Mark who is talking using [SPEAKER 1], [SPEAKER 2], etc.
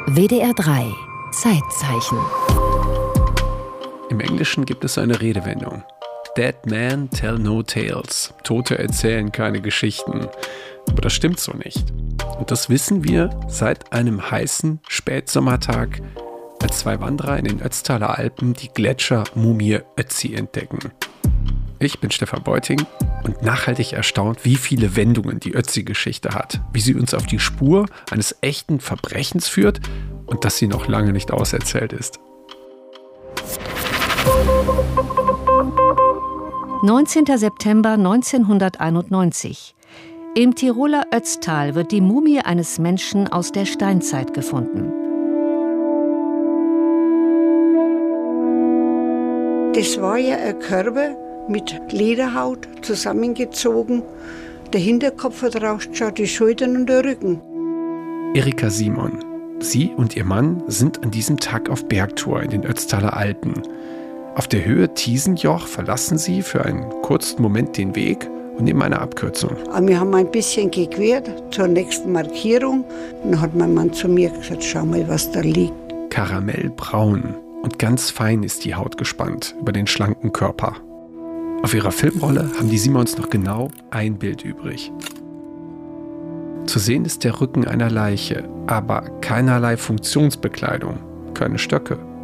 [SPEAKER 1] WDR 3 Zeitzeichen.
[SPEAKER 2] Im Englischen gibt es eine Redewendung. Dead men tell no tales. Tote erzählen keine Geschichten. Aber das stimmt so nicht. Und das wissen wir seit einem heißen Spätsommertag, als zwei Wanderer in den Ötztaler Alpen die Gletschermumie Ötzi entdecken. Ich bin Stefan Beuting und nachhaltig erstaunt, wie viele Wendungen die Ötzi-Geschichte hat, wie sie uns auf die Spur eines echten Verbrechens führt und dass sie noch lange nicht auserzählt ist.
[SPEAKER 1] 19. September 1991. Im Tiroler Ötztal wird die Mumie eines Menschen aus der Steinzeit gefunden.
[SPEAKER 3] Das war ja ein Körper mit Lederhaut zusammengezogen. Der Hinterkopf hat rausgeschaut, die Schultern und der Rücken.
[SPEAKER 2] Erika Simon. Sie und ihr Mann sind an diesem Tag auf Bergtour in den Ötztaler Alpen. Auf der Höhe Tiesenjoch verlassen sie für einen kurzen Moment den Weg und nehmen eine Abkürzung.
[SPEAKER 3] Aber wir haben ein bisschen gequert zur nächsten Markierung. Und dann hat mein Mann zu mir gesagt, schau mal, was da liegt.
[SPEAKER 2] Karamellbraun und ganz fein ist die Haut gespannt über den schlanken Körper. Auf ihrer Filmrolle haben die Simons noch genau ein Bild übrig. Zu sehen ist der Rücken einer Leiche, aber keinerlei Funktionsbekleidung, keine Stöcke,